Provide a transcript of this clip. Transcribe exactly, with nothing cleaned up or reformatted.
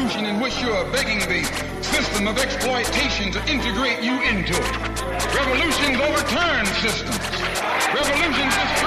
revolution in which you are begging the system of exploitation to integrate you into it. Revolutions overturn systems. Revolutions